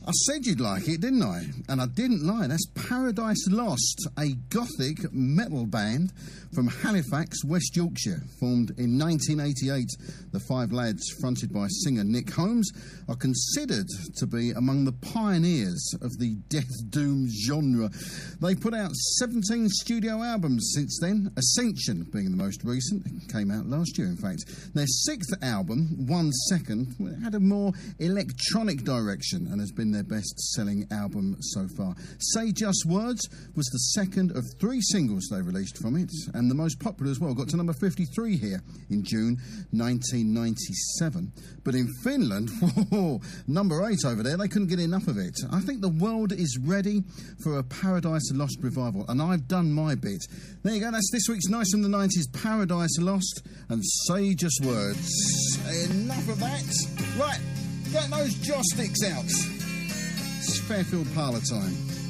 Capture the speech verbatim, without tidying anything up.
I said you'd like it, didn't I? And I didn't lie. That's Paradise Lost, a gothic metal band from Halifax, West Yorkshire. Formed in nineteen eighty-eight, the five lads, fronted by singer Nick Holmes, are considered to be among the pioneers of the death doom genre. They put out seventeen studio albums since then, Ascension being the most recent. It came out last year, in fact. Their sixth album, One Second, had a more electronic direction and has been their best-selling album so far. Say Just Words was the second of three singles they released from it, and the most popular as well. Got to number fifty-three here in June nineteen ninety-seven. But in Finland, whoa, number eight over there, they couldn't get enough of it. I think the world is ready for a Paradise Lost revival, and I've done my bit. There you go, that's this week's Nice from the nineties, Paradise Lost and Say Just Words. Enough of that. Right, get those joss sticks out. It's Fairfield Parlour time.